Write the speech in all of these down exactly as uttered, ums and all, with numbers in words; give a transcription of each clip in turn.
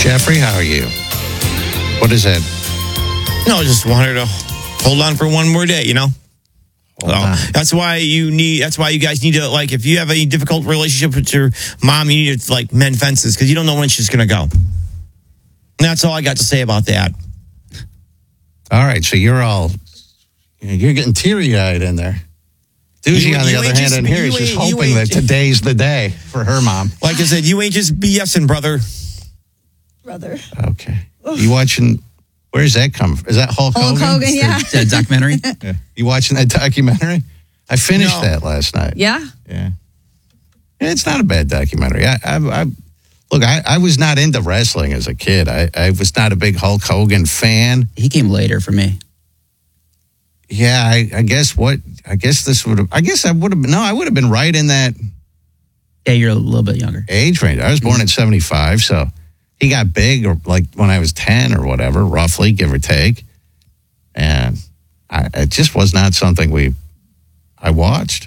Jeffrey, how are you? What is that? No, I just wanted to hold on for one more day, you know? So that's why you need, that's why you guys need to, like, if you have a difficult relationship with your mom, you need to, like, mend fences because you don't know when she's going to go. And that's all I got to say about that. All right, so you're all, you're getting teary-eyed in there. Doozy, You- on the you other ain't hand, just- in here, you is just ain't- you hoping that ain't- today's the day for her mom. Like I said, you ain't just BSing, brother. Brother. Okay. You watching, where's that come from? Is that Hulk, Hulk Hogan? Hogan, yeah. The documentary? Yeah. You watching that documentary? I finished No. that last night. Yeah. Yeah. It's not a bad documentary. I, I, I Look, I, I was not into wrestling as a kid. I, I was not a big Hulk Hogan fan. He came later for me. Yeah, I, I guess what, I guess this would have, I guess I would have been, no, I would have been right in that Yeah, you're a little bit younger. age range. I was born in seventy-five, so he got big or like when I was ten or whatever, roughly, give or take. And I, it just was not something we, I watched.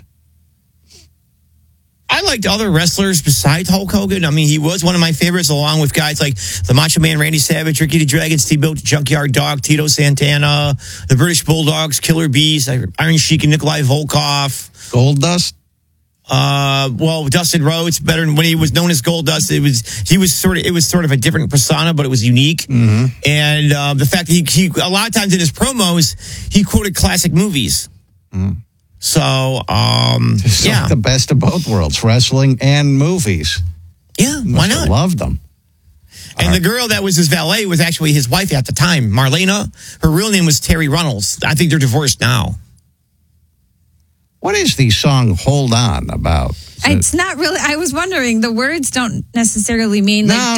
I liked other wrestlers besides Hulk Hogan. I mean, he was one of my favorites, along with guys like the Macho Man, Randy Savage, Ricky the Dragon, Steve Built, Junkyard Dog, Tito Santana, the British Bulldogs, Killer Bees, Iron Sheik, and Nikolai Volkov. Gold Dust? Uh, well, Dustin Rhodes, better than when he was known as Gold Dust. It was he was sort of it was sort of a different persona, but it was unique. Mm-hmm. And uh, the fact that he, he a lot of times in his promos he quoted classic movies. Mm. So, um, It's yeah, like the best of both worlds, wrestling and movies. yeah, why Must have not? loved them. And the girl that was his valet was actually his wife at the time, Marlena. Her real name was Terry Runnels. I think they're divorced now. What is the song Hold On about? Is it- It's not really, I was wondering, the words don't necessarily mean like No,